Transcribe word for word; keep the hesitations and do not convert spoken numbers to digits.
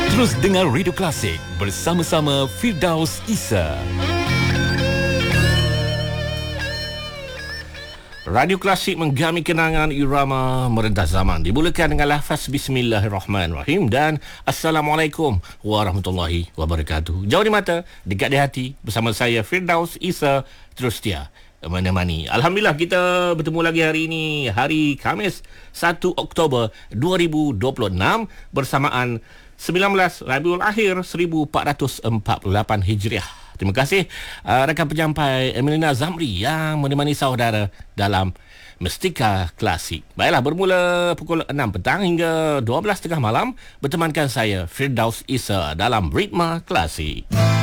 Terus dengar Radio Klasik bersama-sama Firdaus Isa. Radio Klasik menggami kenangan irama merendah zaman. Dimulakan dengan lafaz Bismillahirrahmanirrahim dan Assalamualaikum warahmatullahi wabarakatuh. Jauh di mata, dekat di hati. Bersama saya Firdaus Isa, terus setia menemani. Alhamdulillah kita bertemu lagi hari ini, hari Khamis satu Oktober dua ribu dua puluh enam bersamaan sembilan belas Rabiul Akhir seribu empat ratus empat puluh lapan Hijriah. Terima kasih uh, rakan penyampai Emilina Zamri yang menemani saudara dalam Mestika Klasik. Baiklah, bermula pukul enam petang hingga dua belas tiga puluh malam bertemankan saya Firdaus Isa dalam Ritma Klasik.